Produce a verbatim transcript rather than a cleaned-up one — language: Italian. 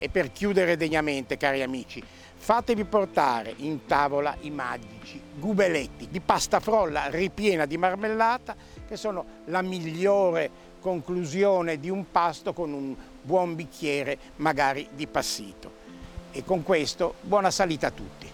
E per chiudere degnamente, cari amici, fatevi portare in tavola i magici gubeletti di pasta frolla ripiena di marmellata, che sono la migliore conclusione di un pasto con un buon bicchiere magari di passito. E con questo buona salita a tutti.